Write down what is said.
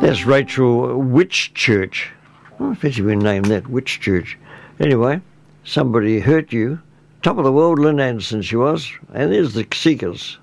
That's Rachel Whitchurch. I fancy we named that Whitchurch. Anyway, Somebody Hurt You. Top of the world, Lynn Anderson she was. And there's the Seekers.